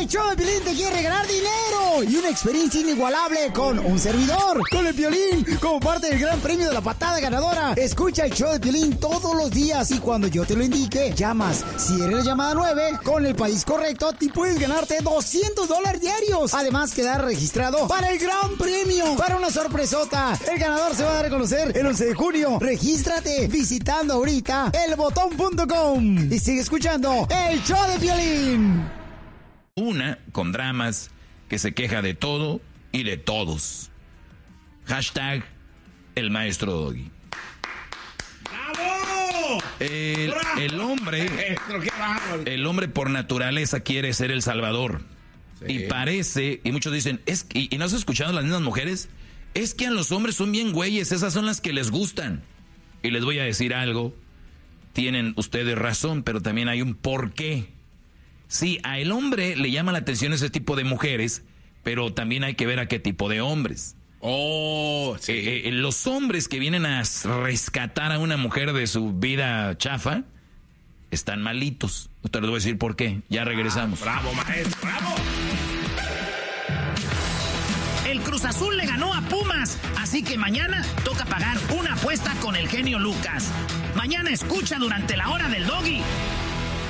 El show de Piolín te quiere ganar dinero y una experiencia inigualable con un servidor, con el Piolín, como parte del gran premio de la patada ganadora. Escucha el show de Piolín todos los días y cuando yo te lo indique, llamas. Si eres la llamada 9, con el país correcto, te puedes ganarte $200 diarios. Además, quedar registrado para el gran premio, para una sorpresota. El ganador se va a dar a conocer el 11 de junio. Regístrate visitando ahorita elbotón.com y sigue escuchando el show de Piolín. Una con dramas que se queja de todo y de todos. Hashtag el maestro Doggy. ¡Bravo! El hombre por naturaleza quiere ser el salvador. Sí. Y parece, y muchos dicen, ¿y no has escuchado a las mismas mujeres? Es que a los hombres son bien güeyes, esas son las que les gustan. Y les voy a decir algo, tienen ustedes razón, pero también hay un porqué. Sí, a el hombre le llama la atención ese tipo de mujeres, pero también hay que ver a qué tipo de hombres. Oh, sí. Los hombres que vienen a rescatar a una mujer de su vida chafa están malitos. Te les voy a decir por qué. Ya regresamos. Bravo, maestro, bravo. El Cruz Azul le ganó a Pumas, así que mañana toca pagar una apuesta con el genio Lucas. Mañana escucha durante la hora del Doggy.